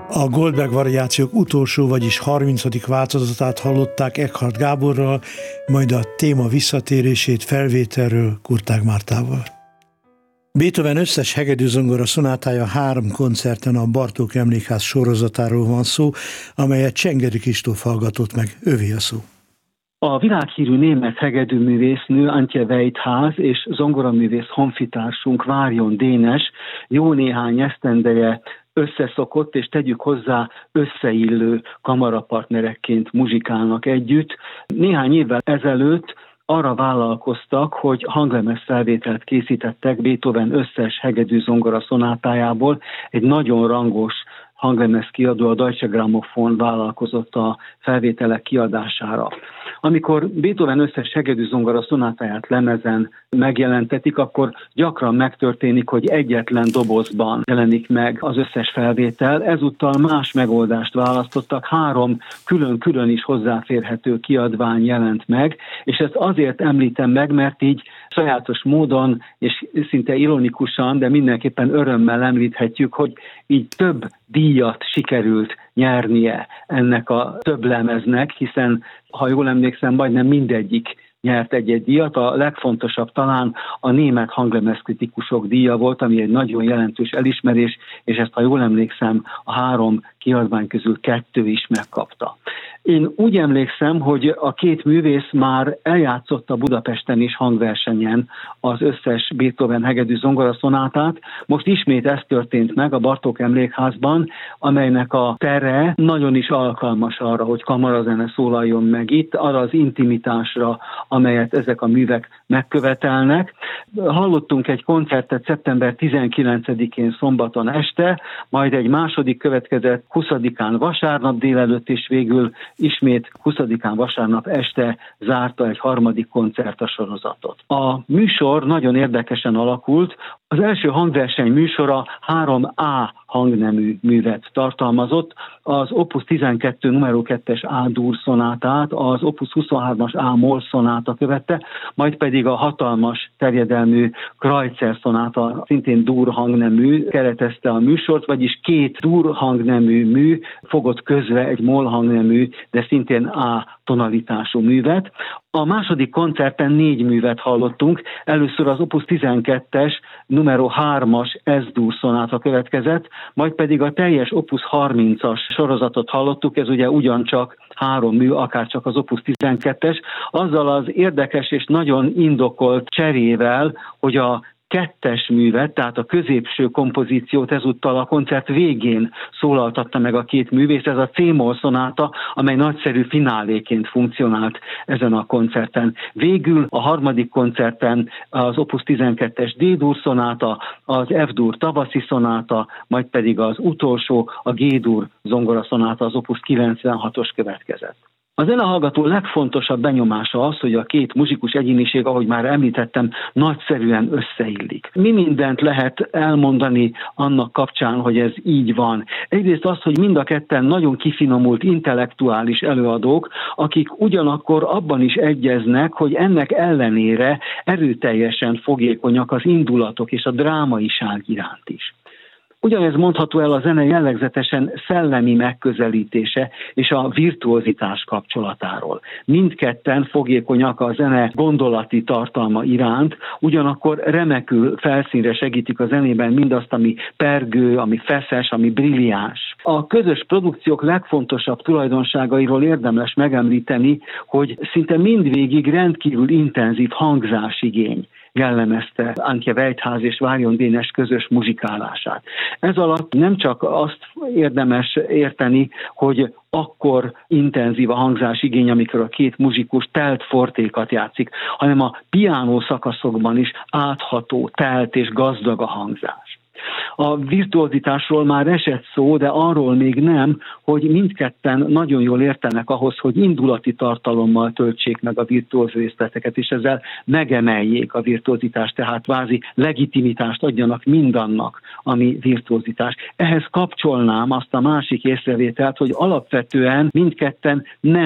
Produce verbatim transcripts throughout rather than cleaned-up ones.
A Goldberg variációk utolsó, vagyis harmincadik változatát hallották Eckhardt Gáborral, majd a téma visszatérését felvételről Kurtág Mártával. Beethoven összes hegedűzongora szonátája három koncerten a Bartók Emlékház sorozatáról van szó, amelyet Csengeri Kristóf hallgatott meg, övé a szó. A világhírű német hegedűművésznő Antje Weithaus és zongoraművész honfitársunk Várjon Dénes jó néhány esztendeje összeszokott, és tegyük hozzá, összeillő kamarapartnerekként muzsikálnak együtt. Néhány évvel ezelőtt arra vállalkoztak, hogy hanglemez felvételt készítettek Beethoven összes hegedűzongora szonátájából. Egy nagyon rangos hanglemez kiadó, a Deutsche Grammophon vállalkozott a felvételek kiadására. Amikor Beethoven összes hegedűzongora szonátáját lemezen megjelentetik, akkor gyakran megtörténik, hogy egyetlen dobozban jelenik meg az összes felvétel. Ezúttal más megoldást választottak, három külön-külön is hozzáférhető kiadvány jelent meg, és ezt azért említem meg, mert így sajátos módon és szinte ironikusan, de mindenképpen örömmel említhetjük, hogy így több díjat sikerült nyernie ennek a több lemeznek, hiszen, ha jól emlékszem, majdnem mindegyik nyert egy-egy díjat. A legfontosabb talán a német hanglemezkritikusok díja volt, ami egy nagyon jelentős elismerés, és ezt, ha jól emlékszem, a három kiadvány közül kettő is megkapta. Én úgy emlékszem, hogy a két művész már eljátszotta Budapesten is hangversenyen az összes Beethoven hegedű zongora szonátát. Most ismét ez történt meg a Bartók Emlékházban, amelynek a tere nagyon is alkalmas arra, hogy kamarazene szólaljon meg itt, arra az intimitásra, amelyet ezek a művek megkövetelnek. Hallottunk egy koncertet szeptember tizenkilencedikén szombaton este, majd egy második következett huszadikán vasárnap délelőtt, és végül ismét huszadikán vasárnap este zárta egy harmadik koncert a sorozatot. A műsor nagyon érdekesen alakult. Az első hangverseny műsora három á hangnemű művet tartalmazott, az Opus tizenkettő numero kettes A-dur szonátát, az Opus huszonhármas A-moll szonáta követte, majd pedig a hatalmas terjedelmű Kreutzer szonáta, szintén dur hangnemű keretezte a műsort, vagyis két dur hangnemű mű fogott közre egy moll hangnemű, de szintén A tonalitású művet. A második koncerten négy művet hallottunk, először az Opus tizenkettes numero hármas S-dur szonáta következett, majd pedig a teljes Opus harmincas sorozatot hallottuk, ez ugye ugyancsak három mű, akárcsak az Opus tizenkettes, azzal az érdekes és nagyon indokolt cserével, hogy a kettes művet, tehát a középső kompozíciót ezúttal a koncert végén szólaltatta meg a két művész, ez a C-moll szonáta, amely nagyszerű fináléként funkcionált ezen a koncerten. Végül a harmadik koncerten az Opus tizenkettes D-dur szonáta, az F-dur tavaszi szonáta, majd pedig az utolsó, a G-dur zongora szonáta, az Opus kilencvenhatos következett. A zenehallgató legfontosabb benyomása az, hogy a két muzsikus egyéniség, ahogy már említettem, nagyszerűen összeillik. Mi mindent lehet elmondani annak kapcsán, hogy ez így van? Egyrészt az, hogy mind a ketten nagyon kifinomult intellektuális előadók, akik ugyanakkor abban is egyeznek, hogy ennek ellenére erőteljesen fogékonyak az indulatok és a drámaiság iránt is. Ugyanez mondható el a zene jellegzetesen szellemi megközelítése és a virtuozitás kapcsolatáról. Mindketten fogékonyak a zene gondolati tartalma iránt, ugyanakkor remekül felszínre segítik a zenében mindazt, ami pergő, ami feszes, ami brilliáns. A közös produkciók legfontosabb tulajdonságairól érdemes megemlíteni, hogy szinte mindvégig rendkívül intenzív hangzásigény jellemezte Antje Weithaus és Várjon Dénes közös muzsikálását. Ez alatt nem csak azt érdemes érteni, hogy akkor intenzív a hangzás igény, amikor a két muzsikus telt fortékat játszik, hanem a piánó szakaszokban is átható, telt és gazdag a hangzás. A virtuozitásról már esett szó, de arról még nem, hogy mindketten nagyon jól értenek ahhoz, hogy indulati tartalommal töltsék meg a virtuóz részleteket, és ezzel megemeljék a virtuozitást, tehát kvázi legitimitást adjanak mindannak, ami virtuozitás. Ehhez kapcsolnám azt a másik észrevételt, hogy alapvetően mindketten nem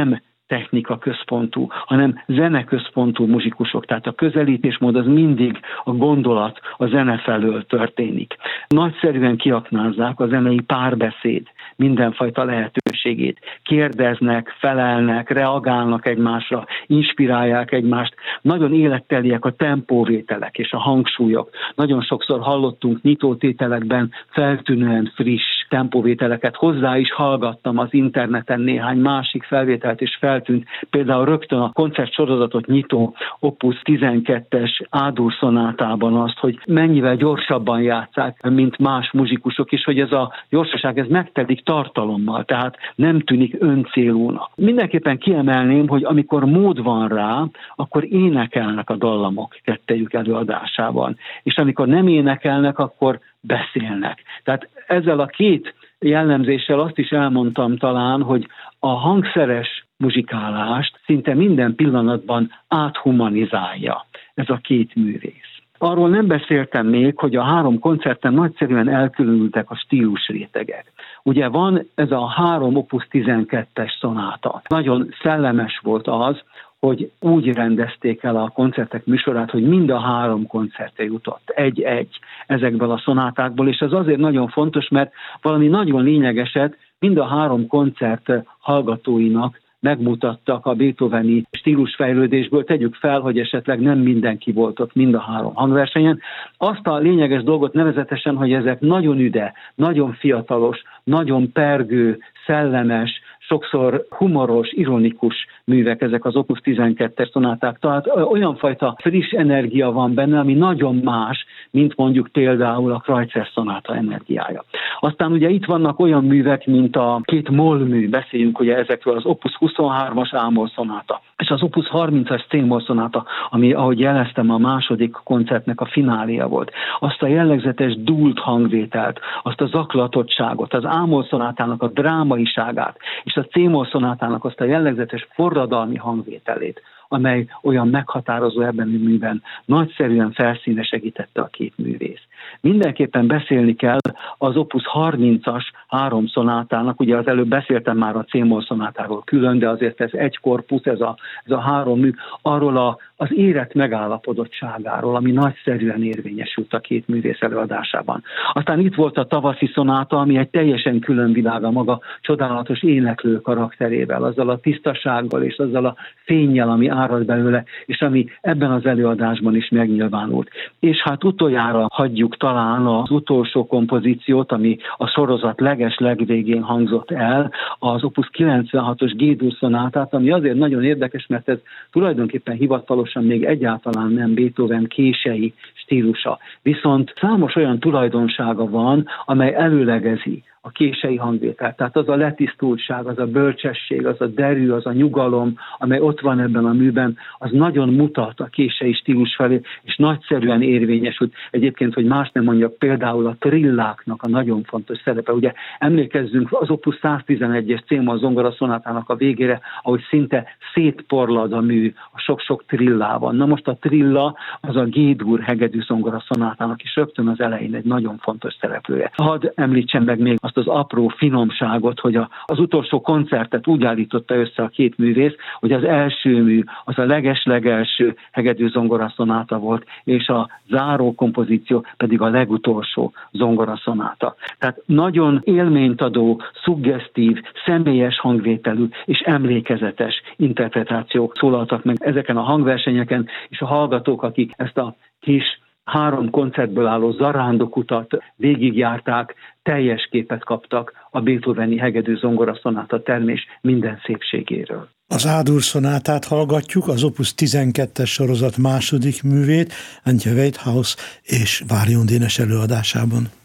technika központú, hanem zene központú muzsikusok. Tehát a közelítésmód az mindig a gondolat, a zene felől történik. Nagyszerűen kiaknázzák a zenei párbeszéd mindenfajta lehetőségét. Kérdeznek, felelnek, reagálnak egymásra, inspirálják egymást. Nagyon életteliek a tempóvételek és a hangsúlyok. Nagyon sokszor hallottunk nyitótételekben feltűnően friss tempóvételeket. Hozzá is hallgattam az interneten néhány másik felvételt, és feltűnt például rögtön a koncertsorozatot nyitó Opus tizenkettes A-dur szonátában azt, hogy mennyivel gyorsabban játsszák, mint más muzsikusok, és hogy ez a gyorsaság ez megtelik tartalommal, tehát nem tűnik öncélúnak. Mindenképpen kiemelném, hogy amikor mód van rá, akkor énekelnek a dallamok kettejük előadásában, és amikor nem énekelnek, akkor beszélnek. Tehát ezzel a két jellemzéssel azt is elmondtam talán, hogy a hangszeres muzsikálást szinte minden pillanatban áthumanizálja ez a két művész. Arról nem beszéltem még, hogy a három koncerten nagyszerűen elkülönültek a stílusrétegek. Ugye van ez a három Opus tizenkettes szonáta. Nagyon szellemes volt az, hogy úgy rendezték el a koncertek műsorát, hogy mind a három koncertre jutott egy-egy ezekből a szonátákból, és ez azért nagyon fontos, mert valami nagyon lényegeset mind a három koncert hallgatóinak megmutattak a beethoveni stílusfejlődésből. Tegyük fel, hogy esetleg nem mindenki volt ott mind a három hangversenyen. Azt a lényeges dolgot nevezetesen, hogy ezek nagyon üde, nagyon fiatalos, nagyon pergő, szellemes, sokszor humoros, ironikus művek ezek az Opus tizenkettes szonáták. Tehát olyan fajta friss energia van benne, ami nagyon más, mint mondjuk például a Kreutzer szonáta energiája. Aztán ugye itt vannak olyan művek, mint a két mollmű, beszéljünk ugye ezekről, az Opus huszonhármas A-moll szonáta, és az Opus harmincas C-moll szonáta, ami, ahogy jeleztem, a második koncertnek a fináléja volt. Azt a jellegzetes dúlt hangvételt, azt a zaklatottságot, az A-moll szonátának a drámaiságát, és a C-moll szonátának azt a jellegzetes forradalmi hangvételét, amely olyan meghatározó ebben a műben, nagyszerűen felszínesegítette a két művész. Mindenképpen beszélni kell az Opus harmincas három szonátának, ugye az előbb beszéltem már a C-moll szonátáról külön, de azért ez egy korpusz, ez a, ez a három mű, arról a, az érett megállapodottságáról, ami nagyszerűen érvényesült a két művész előadásában. Aztán itt volt a tavaszi szonáta, ami egy teljesen külön világ a maga csodálatos éneklő karakterével, azzal a tisztasággal és azzal a fénnyel, ami árad belőle, és ami ebben az előadásban is megnyilvánult. És hát utoljára hagyjuk talán az utolsó kompozíciót, ami a sorozat leges legvégén hangzott el, az Opus kilencvenhatos G-dur szonátát, ami azért nagyon érdekes, mert ez tulajdonképpen hivatalosan még egyáltalán nem Beethoven kései stílusa. Viszont számos olyan tulajdonsága van, amely előlegezi a kései hangvétel. Tehát az a letisztultság, az a bölcsesség, az a derű, az a nyugalom, amely ott van ebben a műben, az nagyon mutat a kései stílus felé, és nagyszerűen érvényesült. Egyébként, hogy más nem mondjak, például a trilláknak a nagyon fontos szerepe. Ugye emlékezzünk az Opus száztizenegyes C-moll zongoraszonátának a végére, ahogy szinte szétporlad a mű a sok-sok trillában. Na most a trilla az a G-dur hegedű zongoraszonátának is rögtön az elején egy nagyon fontos szereplője. Hadd említsem meg még azt az apró finomságot, hogy a, az utolsó koncertet úgy állította össze a két művész, hogy az első mű, az a leges-legelső hegedű zongoraszonáta volt, és a záró kompozíció pedig a legutolsó zongoraszonáta. Tehát nagyon élménytadó, szuggesztív, személyes hangvételű és emlékezetes interpretációk szólaltak meg ezeken a hangversenyeken, és a hallgatók, akik ezt a kis három koncertből álló zarándokutat végigjárták, teljes képet kaptak a beethoveni hegedű zongoraszonáta termés minden szépségéről. Az A-dur szonátát hallgatjuk, az Opus tizenkettes sorozat második művét, Antje Weithaus és Várjon Dénes előadásában.